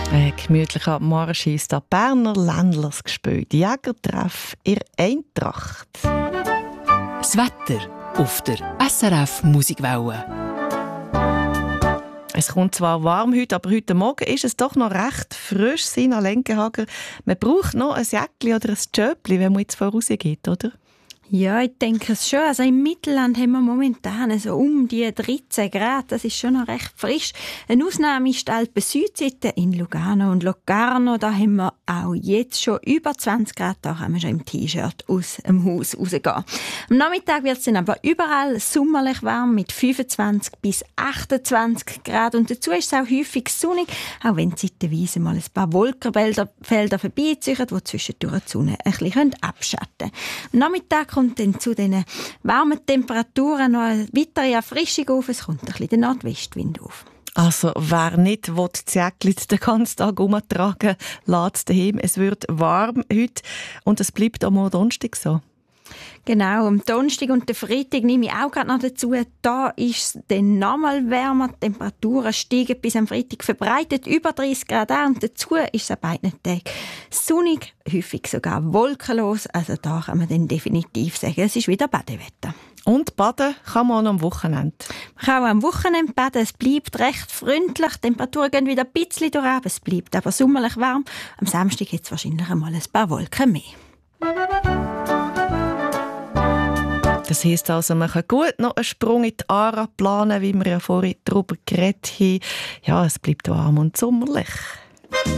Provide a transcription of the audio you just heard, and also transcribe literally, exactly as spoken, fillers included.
Ein gemütlicher Marsch ist der Berner Ländlers gespielt. Jägertreff in Eintracht. Das Wetter auf der S R F Musikwelle. Es kommt zwar warm heute, aber heute Morgen ist es doch noch recht frisch, Sina Lenkehager. Man braucht noch ein Jäckli oder ein Tschöpli, wenn man jetzt vorausgeht, oder? Ja, ich denke es schon. Also im Mittelland haben wir momentan so um die dreizehn Grad. Das ist schon noch recht frisch. Eine Ausnahme ist die Alpen Südseite in Lugano und Locarno. Da haben wir auch jetzt schon über zwanzig Grad. Da kann man schon im T-Shirt aus dem Haus rausgehen. Am Nachmittag wird es dann aber überall sommerlich warm mit fünfundzwanzig bis achtundzwanzig Grad. Und dazu ist es auch häufig sonnig, auch wenn zeitweise mal ein paar Wolkenfelder Felder vorbeiziehen, die zwischendurch die Sonne ein bisschen abschatten können. Am Nachmittag kommt dann zu diesen warmen Temperaturen noch eine weitere Erfrischung auf. Es kommt ein bisschen der Nordwestwind auf. Also, wer nicht will, das Jäckli den ganzen Tag umtragen, lässt es daheim. Es wird warm heute und es bleibt am Donnerstag so. Genau, am Donnerstag und den Freitag nehme ich auch gerade noch dazu. Da ist es dann nochmal wärmer. Die Temperaturen steigen bis am Freitag verbreitet über dreißig Grad an. Und dazu ist es an beiden Tagen sonnig, häufig sogar wolkenlos. Also da kann man dann definitiv sagen, es ist wieder Badewetter. Und baden kann man auch am Wochenende. Man kann auch am Wochenende baden. Es bleibt recht freundlich. Die Temperaturen gehen wieder ein bisschen durch, aber es bleibt aber sommerlich warm. Am Samstag hat es wahrscheinlich einmal ein paar Wolken mehr. Das heisst also, man kann gut noch einen Sprung in die Aare planen, wie wir ja vorhin darüber geredet haben. Ja, es bleibt warm und sommerlich.